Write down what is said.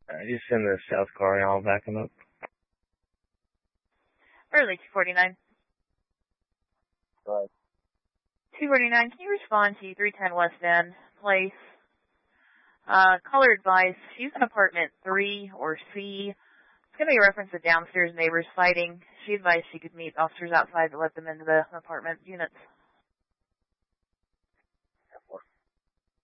Just in the south car, I'll back him up. Early 249. Right. 249, can you respond to 310 West End Place? Caller advice, she's in apartment 3 or C. It's going to be a reference to downstairs neighbors fighting. She advised she could meet officers outside to let them into the apartment units.